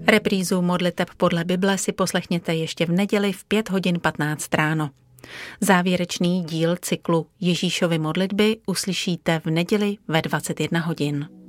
Reprízu modliteb podle Bible si poslechněte ještě v neděli v 5:15 ráno. Závěrečný díl cyklu Ježíšovy modlitby uslyšíte v neděli ve 21 hodin.